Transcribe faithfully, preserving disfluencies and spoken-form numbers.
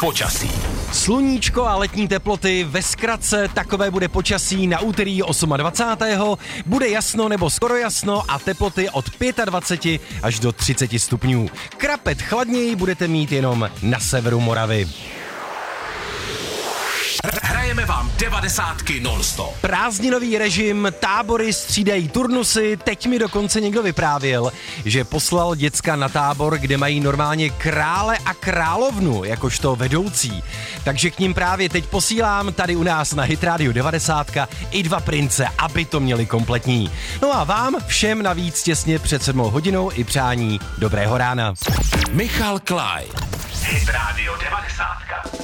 Počasí. Sluníčko a letní teploty, ve zkratce takové bude počasí na úterý dvacátého osmého Bude jasno nebo skoro jasno a teploty od dvacet pět až do třicet stupňů. Krapet chladněji budete mít jenom na severu Moravy. Hrajeme vám devadesátky non-stop. Prázdninový režim, tábory střídají turnusy, teď mi dokonce někdo vyprávěl, že poslal děcka na tábor, kde mají normálně krále a královnu, jakožto vedoucí. Takže k ním právě teď posílám tady u nás na Hit Radio devadesát i dva prince, aby to měli kompletní. No a vám všem navíc těsně před sedmou hodinou i přání dobrého rána. Michal Klaj. Hit Radio devadesát.